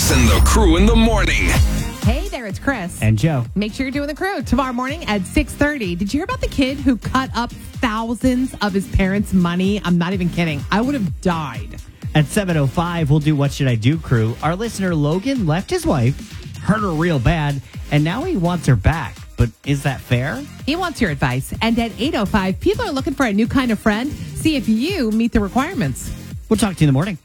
Chris and the crew in the morning. Hey there, it's Chris. And Joe. Make sure you're doing the crew tomorrow morning at 6:30. Did you hear about the kid who cut up thousands of his parents' money? I'm not even kidding. I would have died. At 7:05, we'll do What Should I Do, crew. Our listener, Logan, left his wife, hurt her real bad, and now he wants her back. But is that fair? He wants your advice. And at 8:05, people are looking for a new kind of friend. See if you meet the requirements. We'll talk to you in the morning.